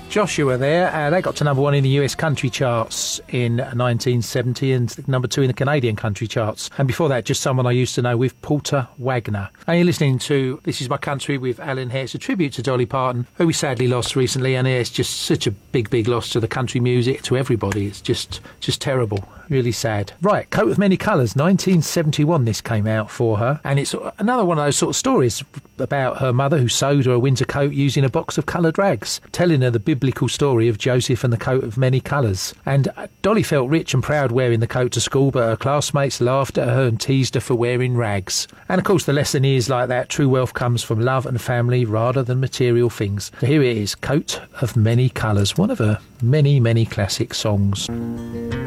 Joshua there, they got to number 1 in the US country charts in 1970 and number 2 in the Canadian country charts. And before that, just someone I used to know with, Porter Wagner. And you're listening to This Is My Country with Alan Hare. It's a tribute to Dolly Parton, who we sadly lost recently, and it's just such a big loss to the country music, to everybody. It's just terrible. Really sad. Right, Coat of Many Colours, 1971 this came out for her, and it's another one of those sort of stories about her mother who sewed her a winter coat using a box of coloured rags, telling her the biblical story of Joseph and the coat of many colours. And Dolly felt rich and proud wearing the coat to school, but her classmates laughed at her and teased her for wearing rags. And of course the lesson is like that, true wealth comes from love and family rather than material things. So here it is, Coat of Many Colours, one of her many classic songs.